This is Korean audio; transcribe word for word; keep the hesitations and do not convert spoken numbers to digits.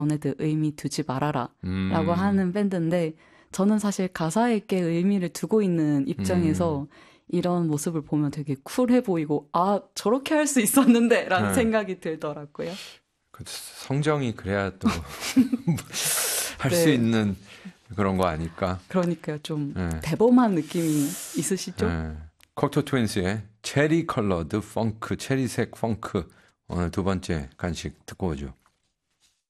너네들 의미 두지 말아라 음. 라고 하는 밴드인데 저는 사실 가사에게 의미를 두고 있는 입장에서 음. 이런 모습을 보면 되게 쿨해 보이고 아 저렇게 할 수 있었는데 라는 네. 생각이 들더라고요. 그 성정이 그래야 또 할 수 네. 있는 그런 거 아닐까. 그러니까요. 좀 네. 대범한 느낌이 있으시죠? 네. 콕토 트윈스의 체리 컬러드 펑크, 체리색 펑크 오늘 두 번째 간식 듣고 오죠.